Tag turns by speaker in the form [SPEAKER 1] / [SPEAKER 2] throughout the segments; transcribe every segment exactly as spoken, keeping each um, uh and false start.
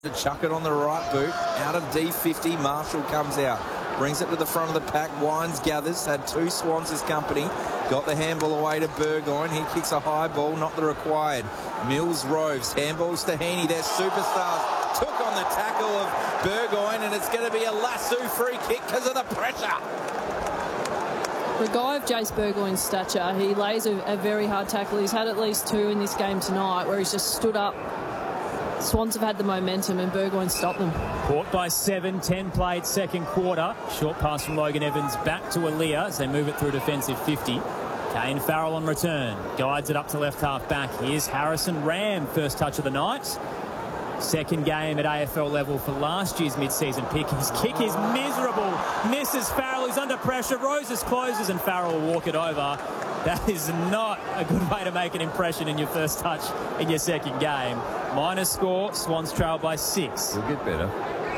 [SPEAKER 1] To chuck it on the right boot, out of D fifty, Marshall comes out, brings it to the front of the pack, Wines gathers, had two Swans as company, got the handball away to Burgoyne, he kicks a high ball, not the required. Mills roves, handballs to Heaney, they're superstars, took on the tackle of Burgoyne, and it's going to be a lasso free kick because of the pressure.
[SPEAKER 2] For a guy of Jace Burgoyne's stature, he lays a, a very hard tackle. He's had at least two in this game tonight where he's just stood up. Swans have had the momentum and Burgoyne stopped them.
[SPEAKER 3] Caught by seven, ten played second quarter. Short pass from Logan Evans back to Aaliyah as they move it through defensive fifty. Kane Farrell on return. Guides it up to left half back. Here's Harrison Ram, first touch of the night. Second game at A F L level for last year's mid-season pick. His kick is miserable. Misses Farrell, who's under pressure. Roses closes and Farrell will walk it over. That is not a good way to make an impression in your first touch in your second game. Minor score, Swans trail by six.
[SPEAKER 4] We'll get better.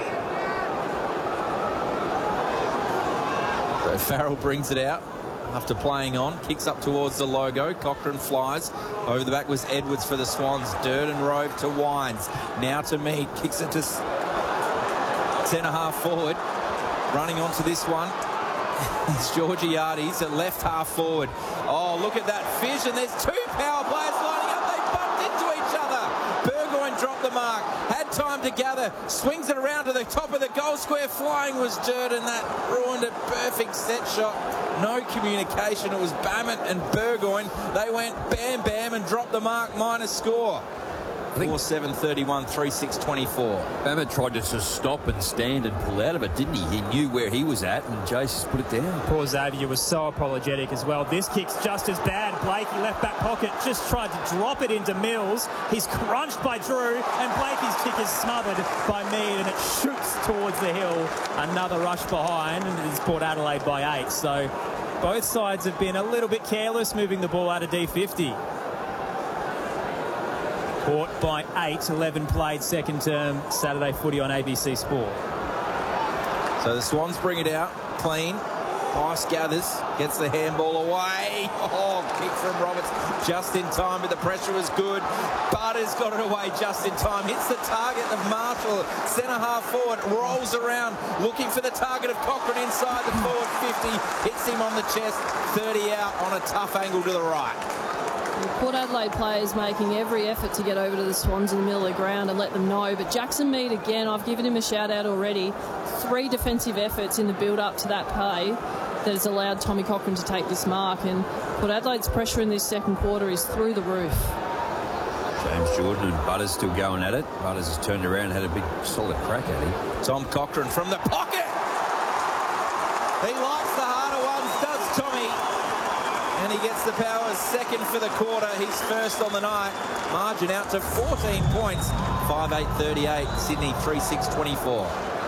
[SPEAKER 1] So Farrell brings it out after playing on, kicks up towards the logo. Cochrane flies. Over the back was Edwards for the Swans. Durden Rove to Wines. Now to Mead. Kicks it to centre half forward. Running onto this one. It's Georgiades at left half forward. Oh, look at that vision. There's two power players lining up. They bumped into each other. Burgoyne dropped the mark. Had time to gather. Swings it around to the top of the goal square. Flying was Durden. That ruined a perfect set shot. No communication. It was Bammett and Burgoyne. They went bam, bam and dropped the mark. Minus score. four seven thirty-one, three six twenty-four.
[SPEAKER 4] Bammett tried to just stop and stand and pull out of it, didn't he? He knew where he was at, and Jace just put it down.
[SPEAKER 3] Poor Xavier was so apologetic as well. This kick's just as bad. Blakey left back pocket, just tried to drop it into Mills. He's crunched by Drew, and Blakey's kick is smothered by Mead, and it shoots towards the hill. Another rush behind, and it's Port Adelaide by eight. So both sides have been a little bit careless moving the ball out of D fifty. Caught by eight, eleven played second term Saturday footy on A B C Sport.
[SPEAKER 1] So the Swans bring it out, clean. Ice gathers, gets the handball away. Oh, kick from Roberts just in time, but the pressure was good. Butters got it away just in time. Hits the target of Marshall, centre half forward, rolls around, looking for the target of Cochrane inside the forward fifty. Hits him on the chest, thirty out on a tough angle to the right.
[SPEAKER 2] Port Adelaide players making every effort to get over to the Swans in the middle of the ground and let them know. But Jackson Mead, again, I've given him a shout-out already. Three defensive efforts in the build-up to that play that has allowed Tommy Cochrane to take this mark. And Port Adelaide's pressure in this second quarter is through the roof.
[SPEAKER 4] James Jordan and Butters still going at it. Butters has turned around and had a big solid crack at him.
[SPEAKER 1] Tom Cochrane from the pocket. He likes the harder ones, does Tommy. And he gets the power second for the quarter. He's first on the night. Margin out to fourteen points. five eight thirty-eight. Sydney three six twenty-four.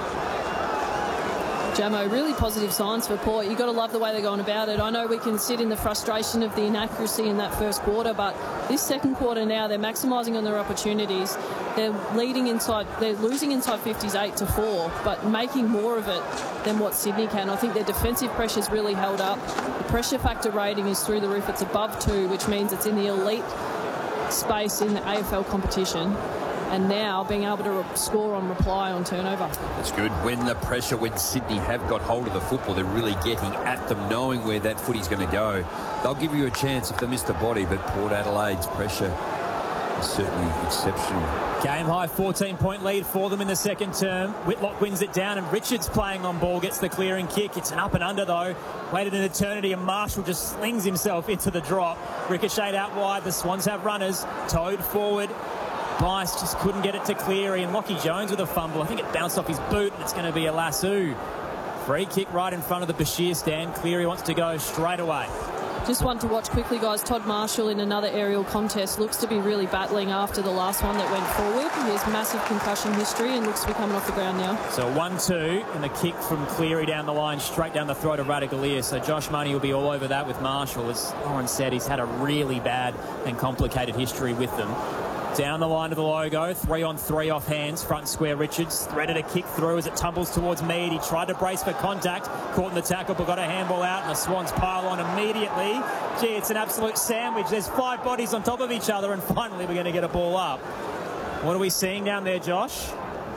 [SPEAKER 2] Jamo, really positive signs for Port. You've got to love the way they're going about it. I know we can sit in the frustration of the inaccuracy in that first quarter, but this second quarter now, they're maximising on their opportunities. They're leading inside, they're losing inside fifties eight to four, but making more of it than what Sydney can. I think their defensive pressure's really held up. The pressure factor rating is through the roof. It's above two, which means it's in the elite space in the A F L competition. And now being able to score on reply on turnover.
[SPEAKER 4] That's good. When the pressure, when Sydney have got hold of the football, they're really getting at them, knowing where that footy's going to go. They'll give you a chance if they miss the body, but Port Adelaide's pressure is certainly exceptional.
[SPEAKER 3] Game high fourteen point lead for them in the second term. Whitlock wins it down and Richards playing on ball, gets the clearing kick. It's an up and under though. Waited an eternity and Marshall just slings himself into the drop. Ricocheted out wide. The Swans have runners. Towed forward. Bice just couldn't get it to Cleary, and Lockie Jones with a fumble. I think it bounced off his boot, and it's going to be a lasso. Free kick right in front of the Bashir stand. Cleary wants to go straight away.
[SPEAKER 2] Just one to watch quickly, guys. Todd Marshall in another aerial contest looks to be really battling after the last one that went forward. He has massive concussion history and looks to be coming off the ground now.
[SPEAKER 3] So one two, and the kick from Cleary down the line, straight down the throat of Radaglia. So Josh Money will be all over that with Marshall. As Lauren said, he's had a really bad and complicated history with them. Down the line to the logo, three on three off hands, front and square Richards, threaded a kick through as it tumbles towards Mead. He tried to brace for contact, caught in the tackle, but got a handball out, and the Swans pile on immediately. Gee, it's an absolute sandwich. There's five bodies on top of each other, and finally we're going to get a ball up. What are we seeing down there, Josh?